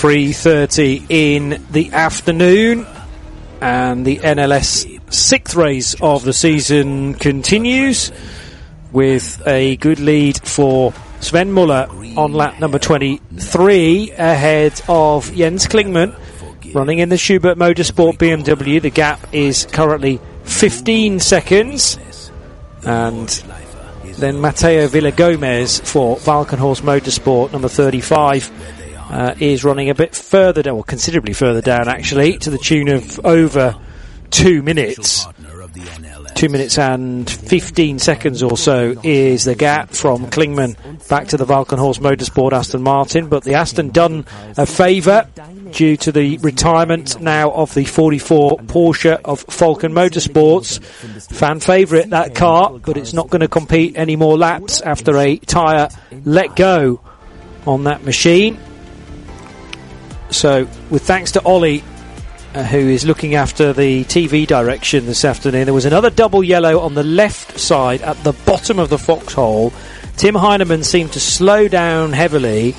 3:30 in the afternoon, and the NLS 6th race of the season continues with a good lead for Sven Muller on lap number 23 ahead of Jens Klingmann running in the Schubert Motorsport BMW. The gap is currently 15 seconds, and then Matteo Villagomez for Valkenhorst Motorsport number 35 is running a bit further down, or considerably further down actually, to the tune of over 2 minutes. 2 minutes and 15 seconds or so is the gap from Klingmann back to the Valkenhorst Motorsport Aston Martin, but the Aston done a favour due to the retirement now of the 44 Porsche of Falken Motorsports. Fan favourite, that car, but it's not going to compete any more laps after a tyre let go on that machine. So, with thanks to Ollie, who is looking after the TV direction this afternoon, there was another double yellow on the left side at the bottom of the foxhole. Tim Heinemann seemed to slow down heavily.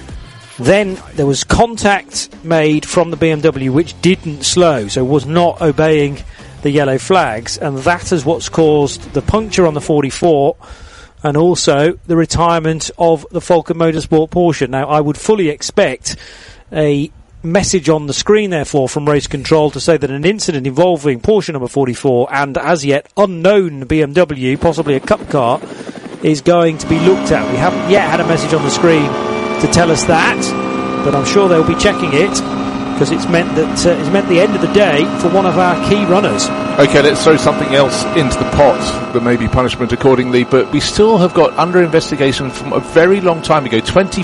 Then there was contact made from the BMW which didn't slow, so was not obeying the yellow flags, and that is what's caused the puncture on the 44 and also the retirement of the Falken Motorsport Porsche. Now, I would fully expect a message on the screen, therefore, from race control to say that an incident involving Porsche number 44 and as yet unknown BMW, possibly a cup car, is going to be looked at. We haven't yet had a message on the screen to tell us that, but I'm sure they'll be checking it, because it's meant the end of the day for one of our key runners. Okay, let's throw something else into the pot that may be punishment accordingly, but we still have got under investigation from a very long time ago,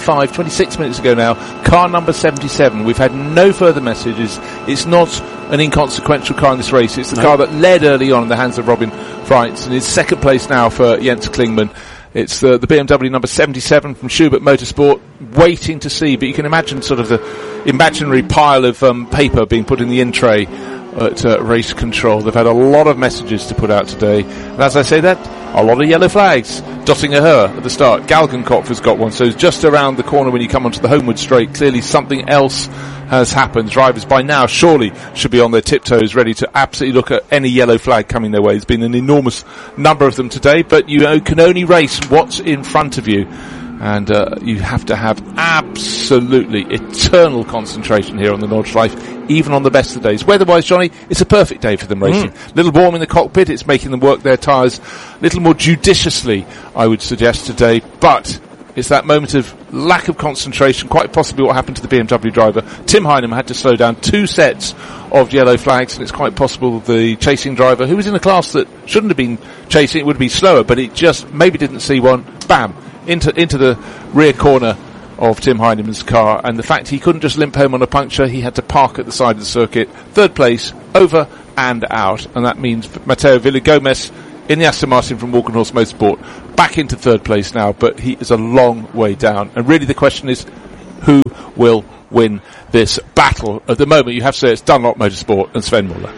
26 minutes ago now, car number 77. We've had no further messages. It's not an inconsequential car in this race. It's the car that led early on in the hands of Robin Freitz, and it's second place now for Jens Klingmann. It's the BMW number 77 from Schubert Motorsport, waiting to see, but you can imagine sort of the imaginary pile of paper being put in the in tray at race control. They've had a lot of messages to put out today, and as I say that, a lot of yellow flags dotting a her at the start. Galgenkopf has got one, so just around the corner when you come onto the homeward straight, clearly something else has happened. Drivers by now surely should be on their tiptoes, ready to absolutely look at any yellow flag coming their way. There's been an enormous number of them today, but you can only race what's in front of you, and you have to have absolutely eternal concentration here on the Nordschleife, even on the best of days. Weather-wise, Johnny, it's a perfect day for them racing. Little warm in the cockpit, it's making them work their tyres a little more judiciously, I would suggest today, but it's that moment of lack of concentration, quite possibly what happened to the BMW driver. Tim Heinemann had to slow down 2 sets of yellow flags, and it's quite possible the chasing driver, who was in a class that shouldn't have been chasing, it would be slower, but it just maybe didn't see one, bam, into the rear corner of Tim Heinemann's car, and the fact he couldn't just limp home on a puncture, he had to park at the side of the circuit. Third place, over and out, and that means Matteo Villagomez in the Aston Martin from Valkenhorst Motorsport back into third place now, but he is a long way down, and really the question is, who will win this battle? At the moment you have to say it's Dunlop Motorsport and Sven Muller.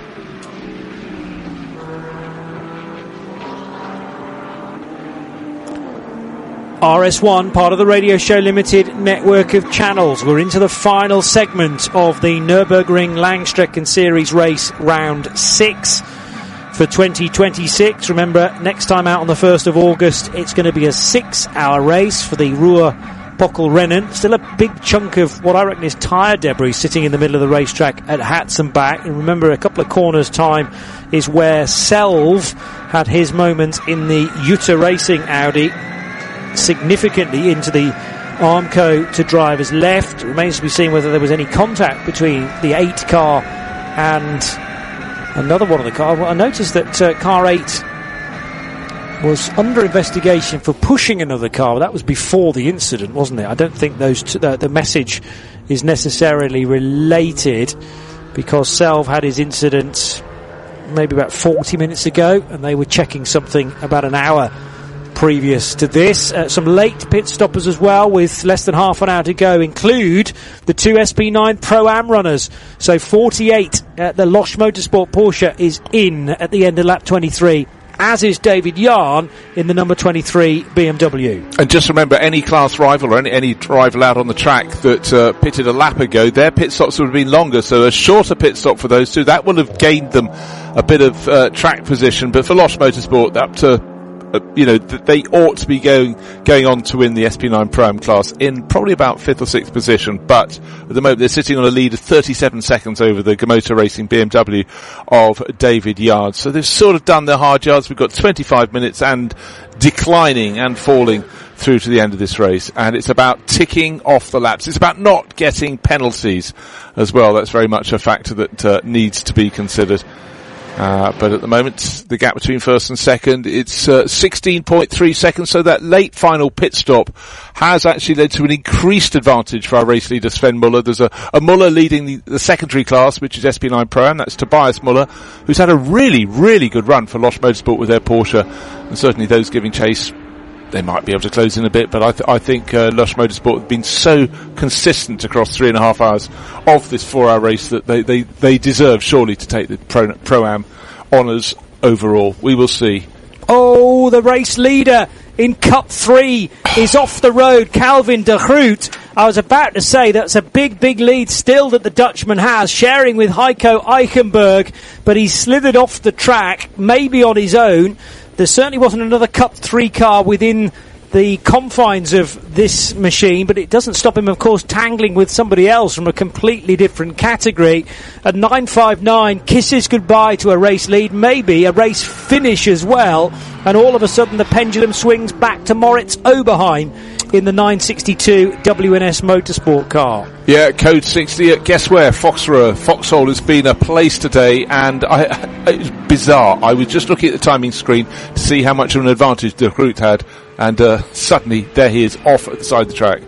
RS1, part of the Radio Show Limited network of channels. We're into the final segment of the Nürburgring Langstrecken Series race, round 6 for 2026. Remember, next time out on the 1st of August, it's going to be a 6-hour race for the Ruhr Pockelrennen. Still a big chunk of what I reckon is tyre debris sitting in the middle of the racetrack at Hatzenbach. And remember, a couple of corners time is where Selv had his moment in the Jutta Racing Audi, significantly into the Armco to driver's left. It remains to be seen whether there was any contact between the 8 car and another one of the cars. Well, I noticed that car 8 was under investigation for pushing another car, but that was before the incident, wasn't it? I don't think those the message is necessarily related, because Selv had his incident maybe about 40 minutes ago, and they were checking something about an hour previous to this. Some late pit stoppers as well, with less than half an hour to go, include the 2 SP9 Pro-Am runners. So 48, the Losch Motorsport Porsche is in at the end of lap 23, as is David Yarn in the number 23 BMW. And just remember, any class rival or any rival out on the track that pitted a lap ago, their pit stops would have been longer, so a shorter pit stop for those two. That would have gained them a bit of track position, but for Losh Motorsport, up to they ought to be going on to win the SP9 Pro-Am class in probably about 5th or 6th position, but at the moment they're sitting on a lead of 37 seconds over the Gamoto Racing BMW of David Yard. So they've sort of done their hard yards. We've got 25 minutes and declining and falling through to the end of this race, and it's about ticking off the laps. It's about not getting penalties as well. That's very much a factor that needs to be considered. But at the moment, the gap between first and second, it's 16.3 seconds, so that late final pit stop has actually led to an increased advantage for our race leader, Sven Muller. There's a Muller leading the secondary class, which is SP9 Pro-Am. That's Tobias Muller, who's had a really, really good run for Losh Motorsport with their Porsche, and certainly those giving chase, they might be able to close in a bit, but I think Losh Motorsport have been so consistent across 3.5 hours of this 4-hour race that they deserve surely to take the Pro-Am honours overall. We will see. Oh, the race leader in Cup 3 is off the road, Calvin de Groot. I was about to say that's a big, big lead still that the Dutchman has, sharing with Heiko Eichenberg, but he's slithered off the track, maybe on his own. There certainly wasn't another Cup 3 car within the confines of this machine, but it doesn't stop him, of course, tangling with somebody else from a completely different category. At 9.59, kisses goodbye to a race lead, maybe a race finish as well, and all of a sudden the pendulum swings back to Moritz Oberheim in the 962 WNS Motorsport car. Yeah, code 60. Guess where? Foxhole has been a place today, and it was bizarre. I was just looking at the timing screen to see how much of an advantage De Groot had, and suddenly there he is off at the side of the track.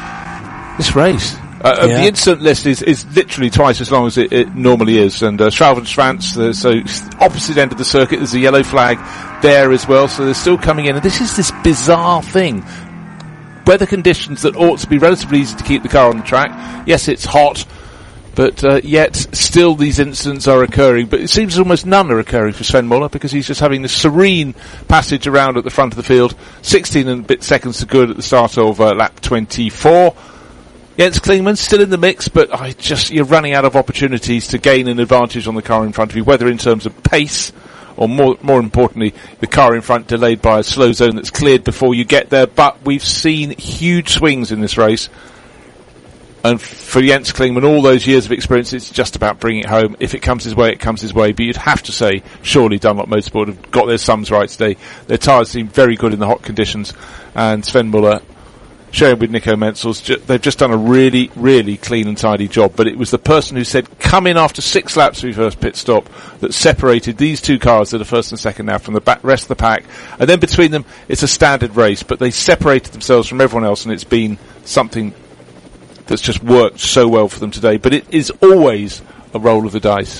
This race. The incident list is literally twice as long as it normally is, and Schravensschwanz, so opposite end of the circuit, there's a yellow flag there as well, so they're still coming in, and this is this bizarre thing. Weather conditions that ought to be relatively easy to keep the car on the track. Yes, it's hot, but yet still these incidents are occurring. But it seems almost none are occurring for Sven Muller, because he's just having this serene passage around at the front of the field. 16 and a bit seconds to good at the start of lap 24. Jens Klingmann still in the mix, but you're running out of opportunities to gain an advantage on the car in front of you, whether in terms of pace, or more importantly, the car in front delayed by a slow zone that's cleared before you get there. But we've seen huge swings in this race. And for Jens Klingmann, all those years of experience, it's just about bringing it home. If it comes his way, it comes his way. But you'd have to say, surely Dunlop Motorsport have got their sums right today. Their tyres seem very good in the hot conditions. And Sven Muller, sharing with Nico Mentzels, they've just done a really, really clean and tidy job. But it was the person who said, come in after 6 laps of your first pit stop, that separated these two cars that are first and second now from the rest of the pack. And then between them, it's a standard race. But they separated themselves from everyone else, and it's been something that's just worked so well for them today. But it is always a roll of the dice.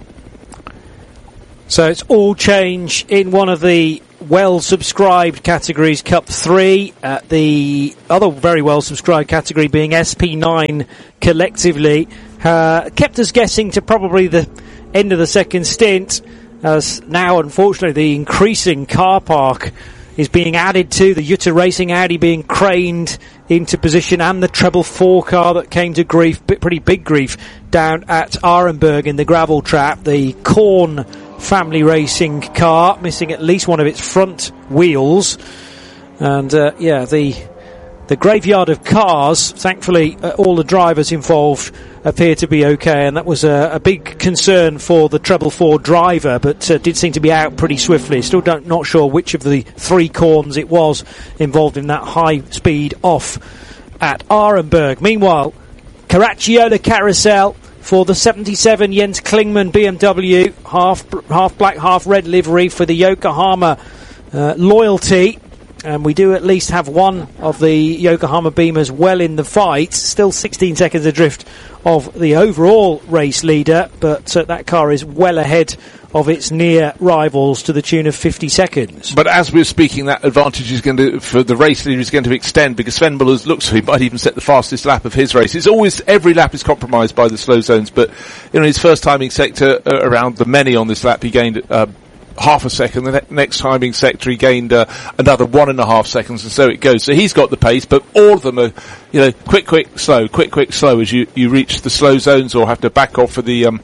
So it's all change in one of the well-subscribed categories, Cup 3. The other very well-subscribed category being SP9 collectively. Kept us guessing to probably the end of the second stint, as now, unfortunately, the increasing car park is being added to, the Jutta Racing Audi being craned into position, and the Treble 4 car that came to grief, pretty big grief, down at Arenberg in the gravel trap. The Korn family racing car missing at least one of its front wheels, and the graveyard of cars. Thankfully, all the drivers involved appear to be okay, and that was a big concern for the Treble 4 driver, but did seem to be out pretty swiftly. Still not sure which of the 3 Korns it was involved in that high speed off at Arenberg. Meanwhile, Caracciolo Carousel for the 77 Jens Klingmann BMW, half black, half red livery for the Yokohama loyalty. And we do at least have one of the Yokohama Beamers well in the fight. Still 16 seconds adrift of the overall race leader, but that car is well ahead of its near rivals to the tune of 50 seconds. But as we're speaking, that advantage is going to, for the race leader, is going to extend, because Sven Muller looks like he might even set the fastest lap of his race. It's always, every lap is compromised by the slow zones, but in his first timing sector around the many on this lap, he gained half a second. The next timing sector he gained another 1.5 seconds, and so it goes. So he's got the pace, but all of them are, quick, slow as you reach the slow zones or have to back off for the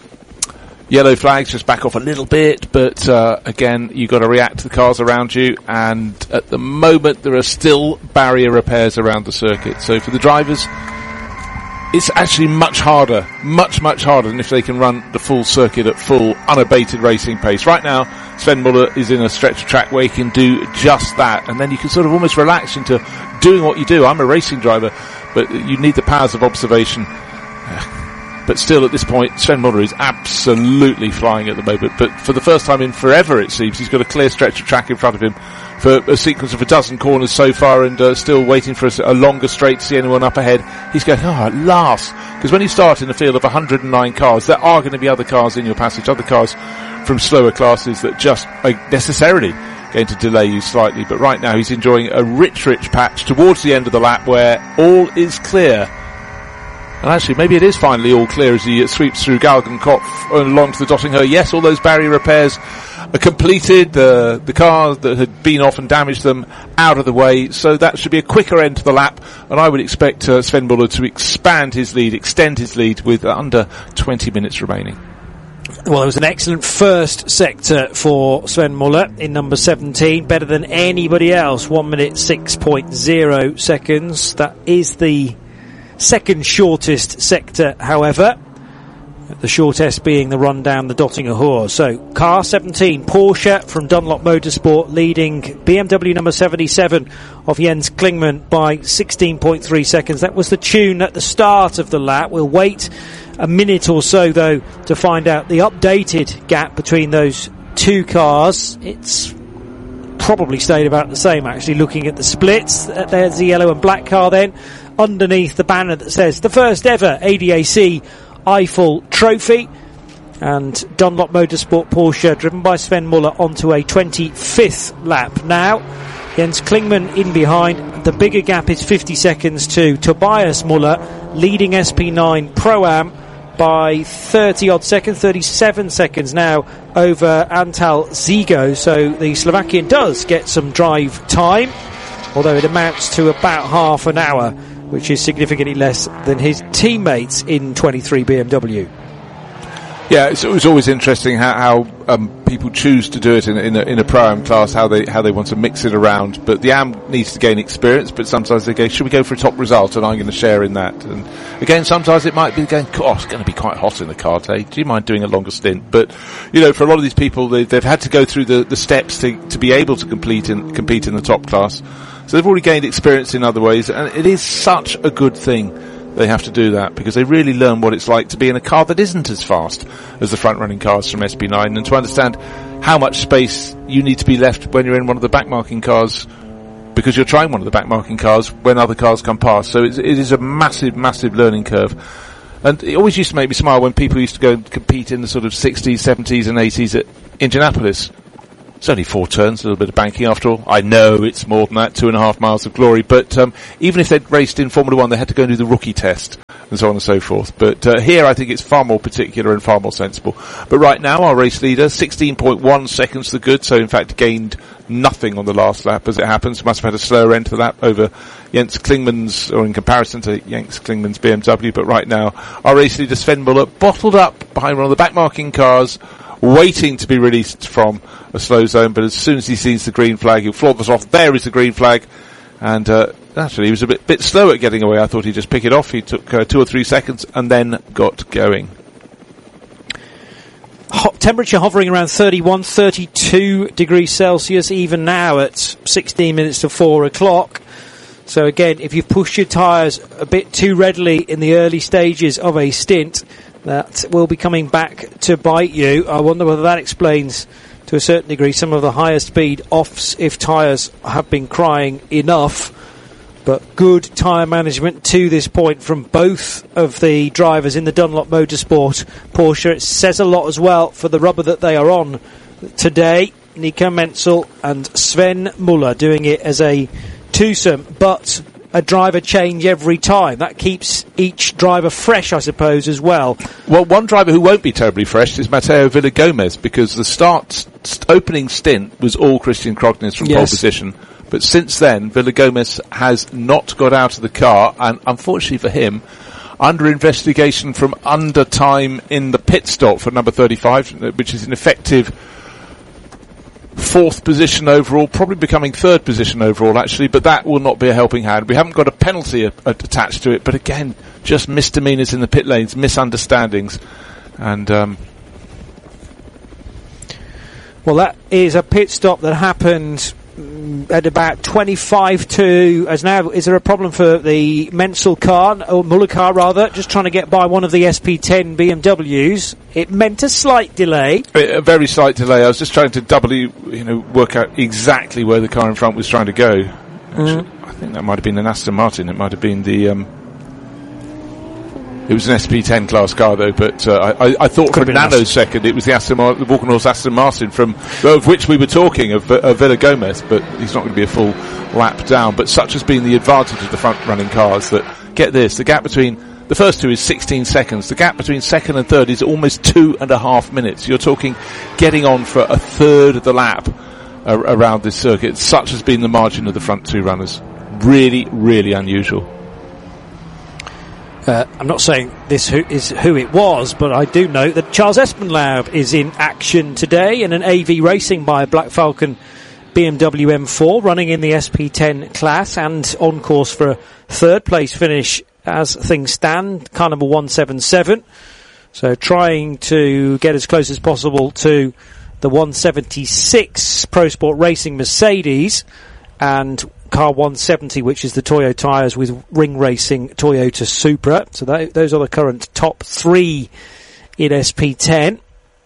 yellow flags, just back off a little bit. But again, you've got to react to the cars around you, and at the moment there are still barrier repairs around the circuit. So for the drivers, it's actually much harder than if they can run the full circuit at full, unabated racing pace. Right now, Sven Muller is in a stretch of track where he can do just that, and then you can sort of almost relax into doing what you do. I'm a racing driver, but you need the powers of observation. But still, at this point, Sven Muller is absolutely flying at the moment. But for the first time in forever, it seems, he's got a clear stretch of track in front of him for a sequence of a dozen corners so far, and still waiting for a longer straight to see anyone up ahead. He's going, at last. Because when you start in a field of 109 cars, there are going to be other cars in your passage, other cars from slower classes that just are necessarily going to delay you slightly. But right now, he's enjoying a rich patch towards the end of the lap where all is clear. And actually, maybe it is finally all clear as he sweeps through Galgenkopf along to the Dottingher. Yes, all those barrier repairs are completed. The cars that had been off and damaged them out of the way. So that should be a quicker end to the lap. And I would expect Sven Muller to extend his lead with under 20 minutes remaining. Well, it was an excellent first sector for Sven Muller in number 17. Better than anybody else. 1 minute 6.0 seconds. That is the second shortest sector, however, the shortest being the run down the Dottinger Hoor. So car 17, Porsche from Dunlop Motorsport, leading BMW number 77 of Jens Klingmann by 16.3 seconds. That was the tune at the start of the lap. We'll wait a minute or so though to find out the updated gap between those two cars. It's probably stayed about the same, actually, looking at the splits. There's the yellow and black car then, underneath the banner that says the first ever ADAC Eiffel Trophy, and Dunlop Motorsport Porsche driven by Sven Muller onto a 25th lap now. Jens Klingmann in behind. The bigger gap is 50 seconds to Tobias Muller, leading SP9 Pro-Am by 30 odd seconds, 37 seconds now over Antal Zigo. So the Slovakian does get some drive time, although it amounts to about half an hour, which is significantly less than his teammates in 23 BMW. Yeah, it was always interesting how people choose to do it in a Pro-Am class, how they want to mix it around. But the AM needs to gain experience, but sometimes they go, should we go for a top result? And I'm going to share in that. And again, sometimes it might be going, it's going to be quite hot in the car today. Do you mind doing a longer stint? But, for a lot of these people, they've had to go through the steps to be able to compete in the top class. So they've already gained experience in other ways, and it is such a good thing they have to do that, because they really learn what it's like to be in a car that isn't as fast as the front-running cars from SB9, and to understand how much space you need to be left when you're in one of the back-marking cars, because you're trying one of the back-marking cars when other cars come past. So it is a massive, massive learning curve. And it always used to make me smile when people used to go and compete in the sort of 60s, 70s and 80s at Indianapolis. It's only 4 turns, a little bit of banking after all. I know it's more than that, 2.5 miles of glory. But even if they'd raced in Formula 1, they had to go and do the rookie test and so on and so forth. But here I think it's far more particular and far more sensible. But right now, our race leader, 16.1 seconds to the good, so in fact gained nothing on the last lap as it happens. Must have had a slower end to the lap over Jens Klingmann's, or in comparison to Jens Klingmann's BMW. But right now, our race leader, Sven Muller, bottled up behind one of the back-marking cars, waiting to be released from a slow zone, but as soon as he sees the green flag, he'll flog us off. There is the green flag, and actually he was a bit slow at getting away. I thought he'd just pick it off. He took 2 or 3 seconds and then got going. Temperature hovering around 31, 32 degrees Celsius even now at 16 minutes to 4 o'clock. So again, if you've pushed your tyres a bit too readily in the early stages of a stint, that will be coming back to bite you. I wonder whether that explains, to a certain degree, some of the higher speed offs if tyres have been crying enough. But good tyre management to this point from both of the drivers in the Dunlop Motorsport Porsche. It says a lot as well for the rubber that they are on today. Nico Menzel and Sven Muller doing it as a twosome. But a driver change every time. That keeps each driver fresh, I suppose, as well. Well, one driver who won't be terribly fresh is Mateo Villagomez, because the opening stint was all Christian Krognes from pole position. But since then, Villagomez has not got out of the car, and unfortunately for him, under investigation from under time in the pit stop for number 35, which is an effective 4th position overall, probably becoming 3rd position overall actually, but that will not be a helping hand. We haven't got a penalty attached to it, but again, just misdemeanors in the pit lanes, misunderstandings, and well, that is a pit stop that happened at about 25 to, as now, is there a problem for the Menzel car, or Muller car rather, just trying to get by one of the SP10 BMWs? It meant a slight delay. A very slight delay. I was just trying to work out exactly where the car in front was trying to go. Actually, I think that might have been an Aston Martin. It might have been it was an SP10 class car though, but I thought for a nanosecond it was the Walkenhorst Aston Martin of which we were talking, of Villagomez, but he's not going to be a full lap down. But such has been the advantage of the front running cars that, get this, the gap between the first two is 16 seconds. The gap between second and third is almost 2.5 minutes. You're talking getting on for a third of the lap around this circuit. Such has been the margin of the front two runners. Really, really unusual. I'm not saying this is who it was, but I do know that Charles Espenlaub is in action today in an AV Racing by Black Falcon BMW M4, running in the SP10 class and on course for a 3rd place finish as things stand, car number 177. So trying to get as close as possible to the 176 Pro Sport Racing Mercedes, and car 170, which is the Toyo tyres with Ring Racing Toyota Supra. So those are the current top 3 in SP10.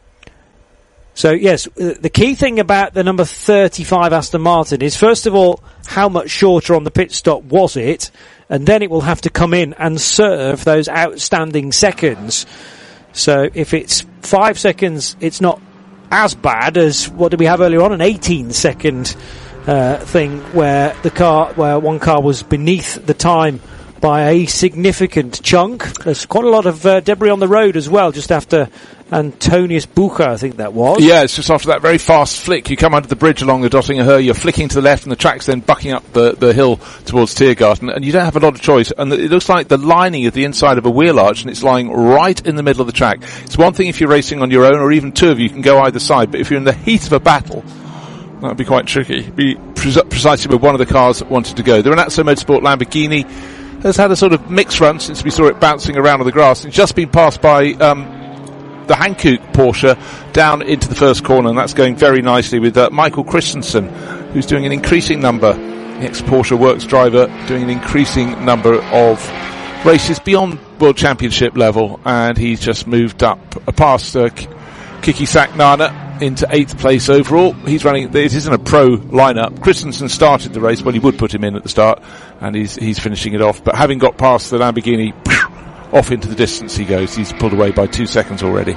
So yes, the key thing about the number 35 Aston Martin is, first of all, how much shorter on the pit stop was it, and then it will have to come in and serve those outstanding seconds. So if it's 5 seconds, it's not as bad as, what did we have earlier on, an 18-second thing where one car was beneath the time by a significant chunk. There's quite a lot of debris on the road as well, just after Antonius Bucher, I think that was. Yeah, it's just after that very fast flick. You come under the bridge along the Dottinger Höhe, you're flicking to the left, and the track's then bucking up the hill towards Tiergarten, and you don't have a lot of choice. And it looks like the lining of the inside of a wheel arch, and it's lying right in the middle of the track. It's one thing if you're racing on your own, or even two of you can go either side, but if you're in the heat of a battle, that would be quite tricky. It'd be precisely where one of the cars wanted to go. The Renazzo Motorsport Lamborghini has had a sort of mixed run since we saw it bouncing around on the grass. It's just been passed by the Hankook Porsche down into the first corner, and that's going very nicely with Michael Christensen, who's doing an increasing number, the ex-Porsche Works driver, doing an increasing number of races beyond World Championship level, and he's just moved up past Kiki Saknana into 8th place overall. He's running, it isn't a pro lineup. Christensen started the race, well, he would put him in at the start, and he's finishing it off. But having got past the Lamborghini, off into the distance he goes. He's pulled away by 2 seconds already.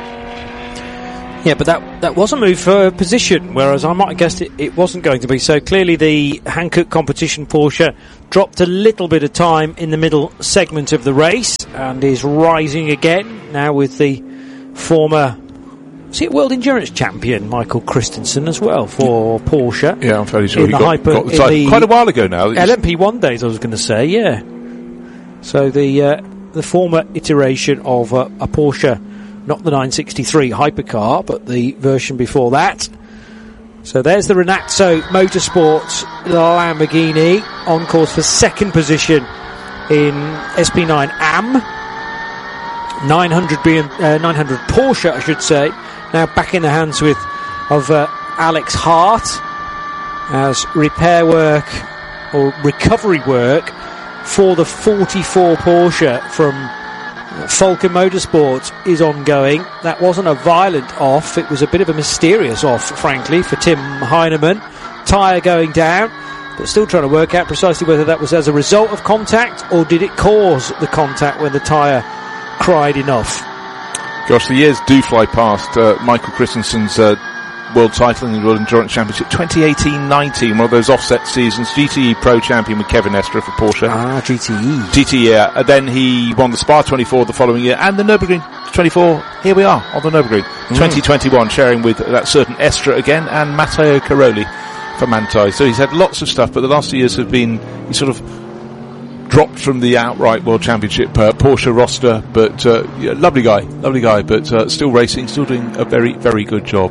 Yeah, but that was a move for position, whereas I might have guessed it wasn't going to be. So clearly the Hankook competition Porsche dropped a little bit of time in the middle segment of the race and is rising again now with the former, is it World Endurance Champion Michael Christensen as well for Porsche? Yeah, I'm fairly sure he got the title quite a while ago now. LMP1 days, I was going to say, yeah. So the former iteration of a Porsche, not the 963 hypercar, but the version before that. So there's the Renazzo Motorsport Lamborghini on course for 2nd position in SP9 AM. 900 Porsche, I should say, now back in the hands of Alex Hart, as repair work or recovery work for the 44 Porsche from Falcon Motorsport is ongoing. That wasn't a violent off, it was a bit of a mysterious off, frankly, for Tim Heinemann. Tyre going down, but still trying to work out precisely whether that was as a result of contact or did it cause the contact when the tyre cried enough. Gosh, the years do fly past. Michael Christensen's world title in the World Endurance Championship, 2018-19, one of those offset seasons, GTE Pro Champion with Kevin Estre for Porsche. GTE, yeah. And then he won the Spa 24 the following year, and the Nürburgring 24, here we are on the Nürburgring. 2021, sharing with that certain Estre again, and Matteo Caroli for Manthey. So he's had lots of stuff, but the last 2 years have been, he sort of dropped from the outright World Championship Porsche roster, but yeah, lovely guy, but still racing, still doing a very, very good job.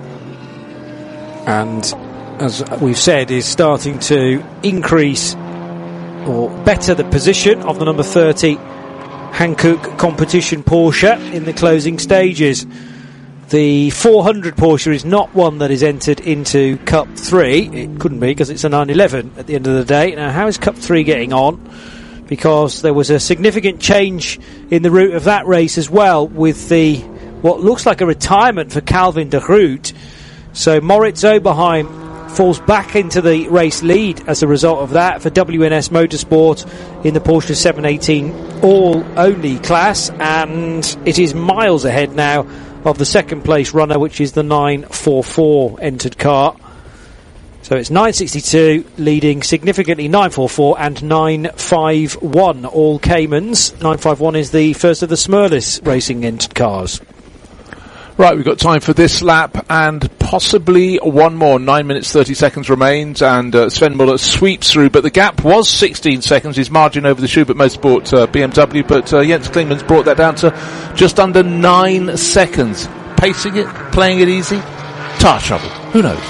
And as we've said, is starting to increase or better the position of the number 30 Hankook competition Porsche in the closing stages. The 400 Porsche is not one that is entered into Cup 3. It couldn't be because it's a 911 at the end of the day. Now, how is Cup 3 getting on? Because there was a significant change in the route of that race as well, with the what looks like a retirement for Calvin de Groot. So Moritz Oberheim falls back into the race lead as a result of that for WNS Motorsport in the Porsche 718 all-only class, and it is miles ahead now of the second place runner, which is the 944 entered car. So it's 962 leading significantly 944 and 951, all Caymans. 951 is the first of the Smurlis Racing entered cars. Right, we've got time for this lap and possibly one more. 9 minutes 30 seconds remains, and Sven Muller sweeps through, but the gap was 16 seconds, his margin over the Schubert Motorsport BMW, but Jens Klingmann's brought that down to just under 9 seconds. Pacing it, playing it easy, tire trouble, who knows?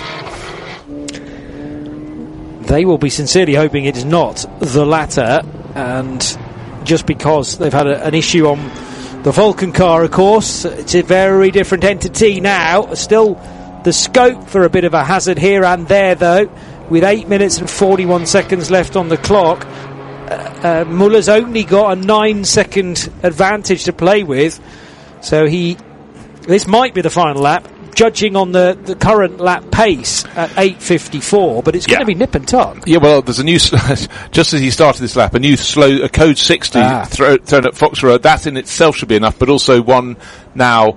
They will be sincerely hoping it is not the latter, and just because they've had an issue on the Vulcan car, of course, it's a very different entity now. Still the scope for a bit of a hazard here and there, though, with 8 minutes and 41 seconds left on the clock. Muller's only got a 9-second advantage to play with, so this might be the final lap, judging on the current lap pace at 8:54, but it's going to be nip and tuck. Yeah, well, there's a new, just as he started this lap, a code 60 thrown at Fox Road. That in itself should be enough, but also one now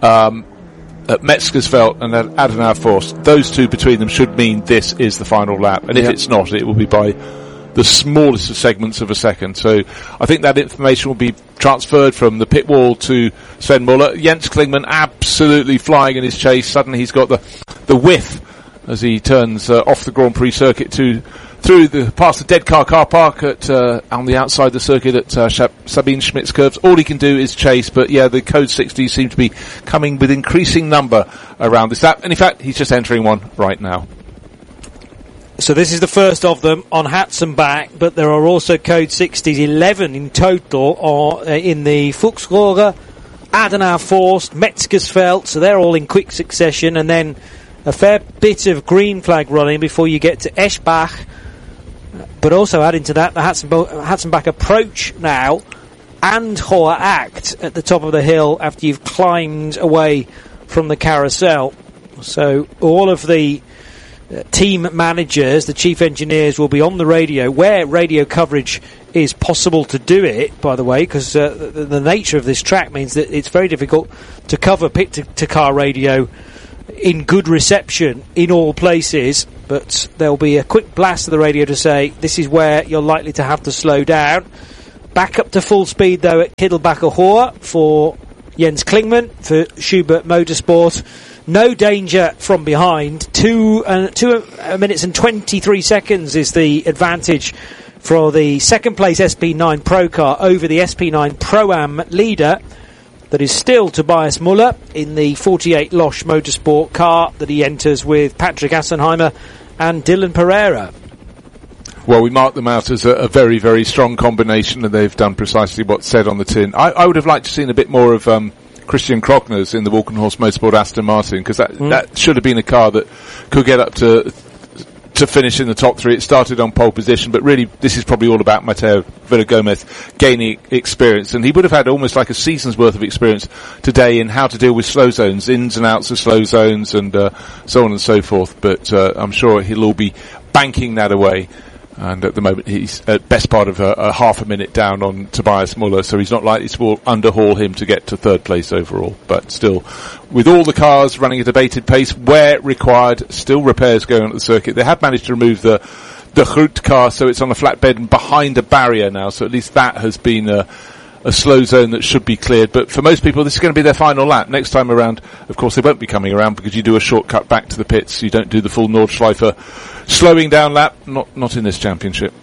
at Metzgersfeld and at Adenauer Forst. Those two between them should mean this is the final lap, and if it's not, it will be by the smallest of segments of a second. So I think that information will be transferred from the pit wall to Sven Muller. Jens Klingmann absolutely flying in his chase. Suddenly he's got the whiff as he turns off the Grand Prix circuit past the dead car park at on the outside the circuit at Sabine Schmidt's curves. All he can do is chase, but yeah, the code 60 seem to be coming with increasing number around this lap, and in fact he's just entering one right now. So this is the first of them on Hatzenbach, but there are also code 60s, 11 in total, in the Fuchsrohre, Adenauer Forst, Metzgersfeld, so they're all in quick succession, and then a fair bit of green flag running before you get to Eschbach, but also adding to that the Hatzenbach approach now, and Hoher Act at the top of the hill after you've climbed away from the carousel. So all of the team managers, the chief engineers, will be on the radio, where radio coverage is possible to do it, by the way, because the nature of this track means that it's very difficult to cover pit-to-car radio in good reception in all places, but there'll be a quick blast of the radio to say this is where you're likely to have to slow down. Back up to full speed, though, at Kittelbacher Hohe for Jens Klingmann for Schubert Motorsport. No danger from behind. 2 minutes and 23 seconds is the advantage for the second place SP9 Pro car over the SP9 Pro-Am leader. That is still Tobias Muller in the 48 Losch Motorsport car that he enters with Patrick Assenheimer and Dylan Pereira. Well, we mark them out as a very, very strong combination, and they've done precisely what's said on the tin. I would have liked to have seen a bit more of Christian Krockner's in the Walkenhorst Motorsport Aston Martin, because that should have been a car that could get up to finish in the top three. It started on pole position, but really this is probably all about Mateo Villagomez gaining experience, and he would have had almost like a season's worth of experience today in how to deal with slow zones, ins and outs of slow zones, and so on and so forth. But I'm sure he'll all be banking that away And at the moment, he's at best part of a half a minute down on Tobias Muller, so he's not likely to underhaul him to get to third place overall. But still, with all the cars running at a bated pace, where required, still repairs going on at the circuit. They have managed to remove the Groot car, so it's on a flatbed and behind a barrier now, so at least that has been a slow zone that should be cleared. But for most people, this is going to be their final lap. Next time around, of course, they won't be coming around because you do a shortcut back to the pits. You don't do the full Nordschleife slowing down lap. Not in this championship.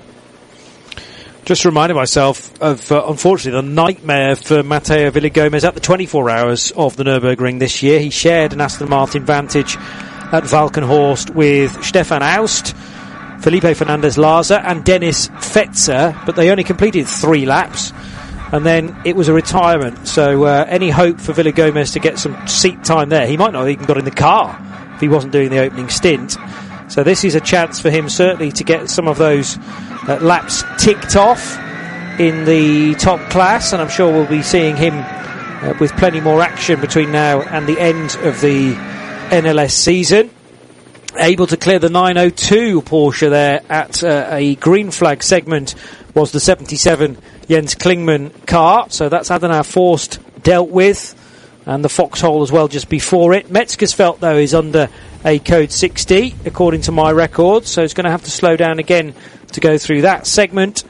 Just reminded myself of, unfortunately, the nightmare for Matteo Villagomez at the 24 hours of the Nürburgring this year. He shared an Aston Martin Vantage at Valkenhorst with Stefan Aust, Felipe Fernandez-Larza and Dennis Fetzer, but they only completed 3 laps. And then it was a retirement, so any hope for Villagomez to get some seat time there? He might not have even got in the car if he wasn't doing the opening stint. So this is a chance for him certainly to get some of those laps ticked off in the top class, and I'm sure we'll be seeing him with plenty more action between now and the end of the NLS season. Able to clear the 902 Porsche there at a green flag segment was the 77 Jens Klingmann car, so that's Adana Forst dealt with, and the foxhole as well just before it. Metzgersfeld, though, is under a code 60 according to my records, so it's going to have to slow down again to go through that segment.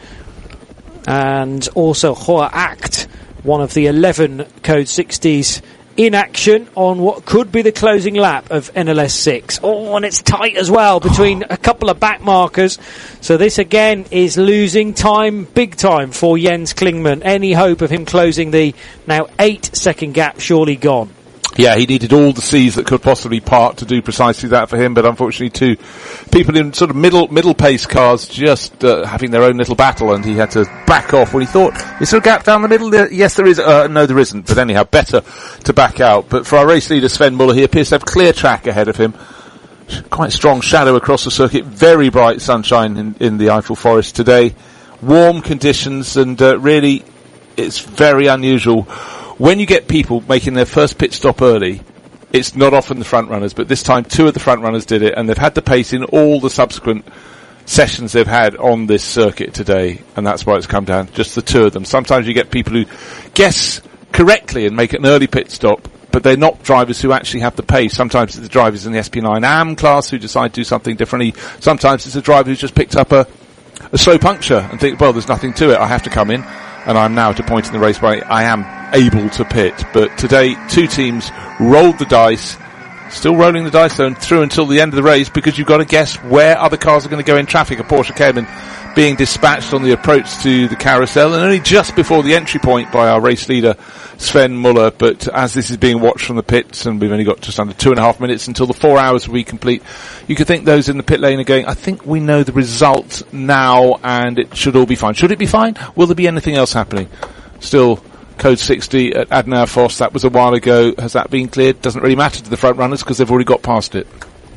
And also Hoa Act, one of the 11 code 60s in action on what could be the closing lap of NLS 6. Oh, and it's tight as well between a couple of back markers. So this again is losing time, big time for Jens Klingmann. Any hope of him closing the now 8-second gap surely gone. Yeah, he needed all the C's that could possibly part to do precisely that for him, but unfortunately two people in sort of middle pace cars just having their own little battle, and he had to back off when he thought, is there a gap down the middle? Yes, there is. No, there isn't, but anyhow, better to back out. But for our race leader, Sven Muller, he appears to have clear track ahead of him. Quite strong shadow across the circuit, very bright sunshine in the Eiffel Forest today. Warm conditions, and really, it's very unusual. When you get people making their first pit stop early, it's not often the front runners, but this time 2 of the front runners did it, and they've had the pace in all the subsequent sessions they've had on this circuit today, and that's why it's come down, just the 2 of them. Sometimes you get people who guess correctly and make an early pit stop, but they're not drivers who actually have the pace. Sometimes it's the drivers in the SP9 AM class who decide to do something differently. Sometimes it's a driver who's just picked up a slow puncture and think, well, there's nothing to it, I have to come in. And I'm now at a point in the race where I am able to pit. But today, 2 teams rolled the dice, still rolling the dice though, and through until the end of the race, because you've got to guess where other cars are going to go in traffic. A Porsche Cayman being dispatched on the approach to the carousel, and only just before the entry point by our race leader, Sven Muller. But as this is being watched from the pits, and we've only got just under 2.5 minutes until the 4 hours will be complete, you could think those in the pit lane are going, I think we know the result now, and it should all be fine. Should it be fine? Will there be anything else happening? Still, code 60 at Adana Forst, that was a while ago. Has that been cleared? Doesn't really matter to the front runners because they've already got past it.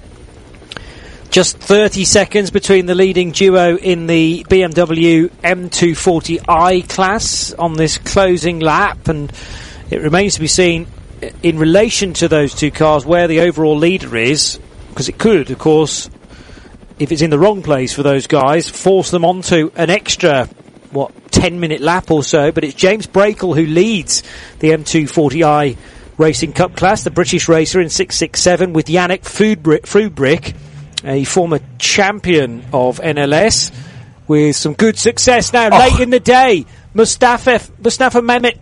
Just 30 seconds between the leading duo in the BMW M240i class on this closing lap, and it remains to be seen in relation to those 2 cars where the overall leader is, because it could, of course, if it's in the wrong place for those guys, force them onto an extra 10-minute lap or so. But it's James Brakel who leads the M240i Racing Cup class, the British racer in 667, with Yannick Fubrick, a former champion of NLS, with some good success now. Late in the day, Mustafa Mehmet